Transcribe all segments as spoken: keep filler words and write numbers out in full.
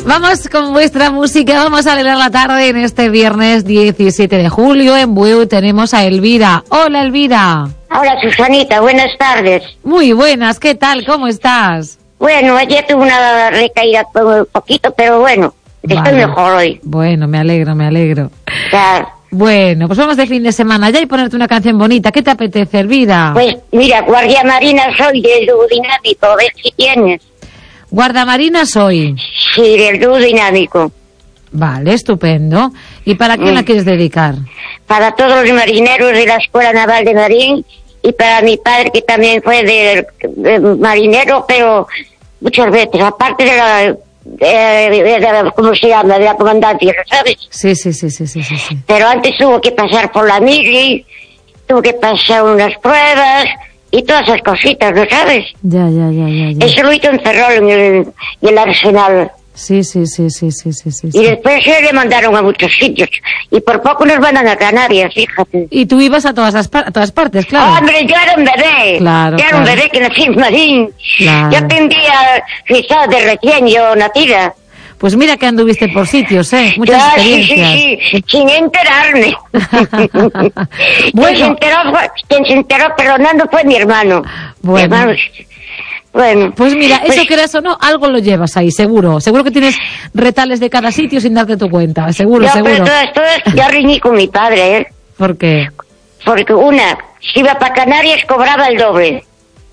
Vamos con vuestra música, vamos a alegrar la tarde en este viernes diecisiete de julio. En Bueu tenemos a Elvira. Hola, Elvira. Hola, Susanita, buenas tardes. Muy buenas, ¿qué tal? ¿Cómo estás? Bueno, ayer tuve una recaída un poquito, pero bueno, estoy Vale. mejor hoy. Bueno, me alegro, me alegro. Claro. Bueno, pues vamos de fin de semana ya y ponerte una canción bonita. ¿Qué te apetece, Elvira? Pues mira, Guardia Marina soy del dúo dinámico, a ver si tienes. Guardamarina soy. Sí, del dúo dinámico. Vale, estupendo. ¿Y para quién Mm. la quieres dedicar? Para todos los marineros de la Escuela Naval de Marín y para mi padre que también fue de, de marinero, pero muchas veces, aparte de la, de, de, de- ¿cómo se llama? De la comandancia, ¿lo sabes? Sí, sí, sí, sí, sí, sí, sí. Pero antes tuvo que pasar por la mili, tuvo que pasar unas pruebas y todas esas cositas, ¿lo sabes? Ya, ya, ya, ya, ya. Eso lo hizo en Ferrol, en el, en el Arsenal. Sí, sí, sí, sí, sí, sí, sí, Y sí. después se le mandaron a muchos sitios. Y por poco nos mandan a Canarias, fíjate. Y tú ibas a todas las par- a todas partes, claro. Hombre, yo era un bebé. Claro, Yo era un claro. bebé que nací en Marín. Claro. Yo tendría quizás de recién yo nacida. Pues mira que anduviste por sitios, ¿eh? Muchas Ya, sí, experiencias. sí, sí, sin enterarme. Bueno. Quien se enteró, fue- quien se enteró, perdonando, fue mi hermano. Bueno. Mi hermano, bueno. Pues mira, eso Pues- quieras o no, algo lo llevas ahí, seguro. Seguro que tienes retales de cada sitio sin darte tu cuenta. Seguro, Yo, seguro. pero todas, todas, yo riñí con mi padre, ¿eh? ¿Por qué? Porque una, si iba para Canarias, cobraba el doble.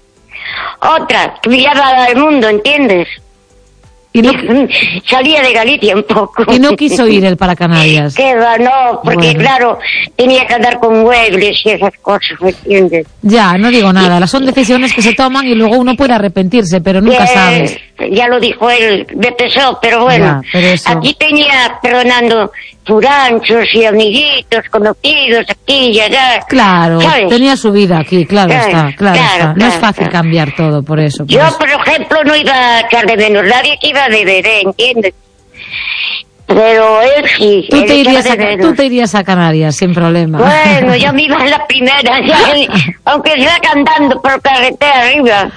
Otra, viajaba al mundo, ¿entiendes? Y no, Salía de Galicia un poco. y no quiso ir él para Canarias. Que va, no, porque Bueno. claro, tenía que andar con muebles y esas cosas, ¿me entiendes? Ya, no digo nada. Son decisiones que se toman y luego uno puede arrepentirse, pero nunca Que, sabes. Ya lo dijo él, me pesó, pero bueno. Ya, pero eso- Aquí tenía, perdonando, furanchos y amiguitos, conocidos, aquí y allá. Claro, ¿sabes? tenía su vida aquí, claro Claro, está, claro, claro, está. No claro, es fácil claro. cambiar todo por eso. por Yo, eso. por ejemplo, no iba a echar de menos nadie que iba de bebé, ¿entiendes? Pero él sí. Tú él te, echaba irías de a, menos. tú te irías a Canarias sin problema. Bueno, yo me iba a la primera, ya, aunque sea cantando por carretera arriba.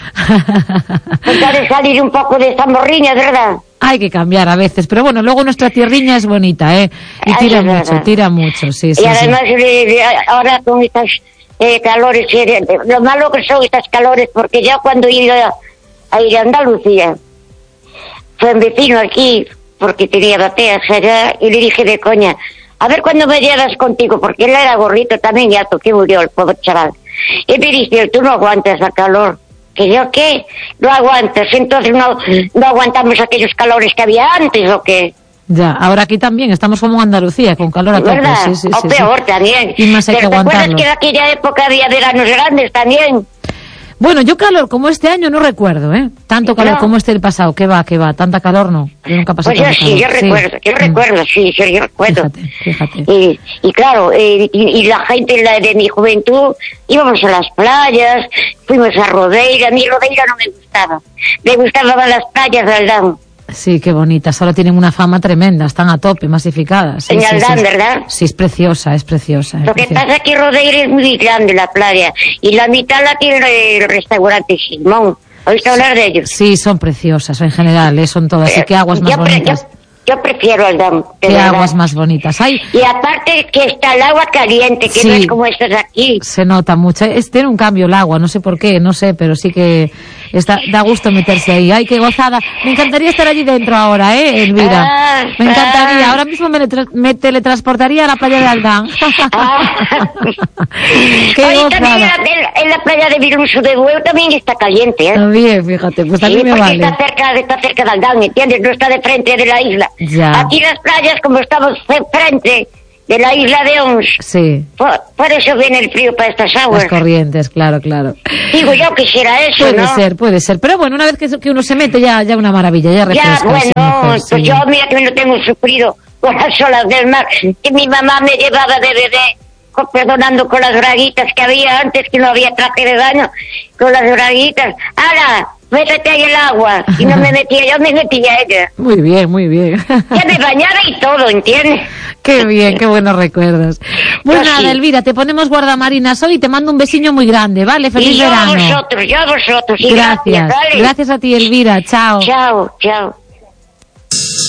Tratar de salir un poco de esta morriña, ¿verdad? Hay que cambiar a veces, pero bueno, luego nuestra tierriña es bonita, ¿eh? Y Ay, tira es mucho, verdad. tira mucho, sí, sí, Y sí. además, eh, eh, ahora con estas eh, calores, eh, lo malo que son estas calores, porque ya cuando iba a ir a Andalucía, fue un vecino aquí, porque tenía bateas allá, y le dije de coña, a ver cuándo me llevas contigo, porque él era gorrito también, ya toqué murió el pobre chaval. Y me dice, tú no aguantas la calor. ¿Que yo qué? No aguantas, entonces no, no aguantamos aquellos calores que había antes, ¿o qué? Ya, ahora aquí también estamos como en Andalucía, con calor a tope, ¿Verdad? sí, sí, o sí, peor sí. también. Y más hay que ¿Te acuerdas aguantarlo. que en aquella época había veranos grandes también? Bueno, yo calor como este año no recuerdo, ¿eh? Tanto calor No. como este el pasado, que va, que va, tanta calor no. Yo nunca pasé Pues yo tanto sí, yo calor. recuerdo, yo Mm. recuerdo, sí, sí, yo recuerdo. Fíjate, fíjate. Y, y claro, eh, y, y la gente la de mi juventud, íbamos a las playas, fuimos a Rodeira, a mí Rodeira no me gustaba, me gustaban las playas de Aldán, Sí, qué bonitas, solo tienen una fama tremenda, están a tope, masificadas. Sí, en sí, Aldán, sí. ¿verdad? Sí, es preciosa, es preciosa. es Lo que preciosa. pasa es que Rodeira es muy grande la playa, y la mitad la tiene el restaurante Simón, ¿oíste hablar de ellos? Sí, son preciosas en general, ¿eh? Son todas. ¿Y qué aguas más yo, pre- bonitas? yo, yo prefiero Aldán, de ¿Qué verdad. aguas más bonitas? Hay, Y aparte que está el agua caliente, que Sí. no es como estas de aquí. se nota mucho. Es, tiene un cambio el agua, no sé por qué, no sé, pero sí que está, da gusto meterse ahí. ¡Ay, qué gozada! Me encantaría estar allí dentro ahora, ¿eh, Elvira? Ah, me encantaría. ah. Ahora mismo me, letra- me teletransportaría a la playa de Aldán. Ah. ¡Qué Oye, también en gozada! la, en la playa de Viruso de Bueu también está caliente, ¿eh? También, fíjate, pues Sí, también me porque vale. está cerca, de- está cerca de Aldán, ¿entiendes? No está de frente de la isla. Ya. Aquí las playas, como estamos de frente de la isla de Ons, Sí, por, por eso viene el frío para estas aguas. las corrientes, claro, claro. Digo, yo quisiera eso, Puede ¿no? ser, puede ser. Pero bueno, una vez que, que uno se mete, ya, ya una maravilla, ya Ya, refresca. bueno, sí, mujer, pues sí. yo mira que me lo tengo sufrido con las olas del mar, que mi mamá me llevaba de bebé, con- perdonando con las braguitas que había antes, que no había traje de baño, con las braguitas. ¡Hala! Métete ahí el agua. Y no me metía, yo me metía ella. Muy bien, muy bien. Ya me bañaba y todo, ¿entiendes? Qué bien, qué buenos recuerdos. Pues Pues nada, sí. Elvira, te ponemos guardamarinas hoy y te mando un besiño muy grande, ¿vale? Feliz Y yo a verano. vosotros, yo a vosotros. Y Gracias. gracias, ¿vale? Gracias a ti, Elvira. Chao. Chao, chao.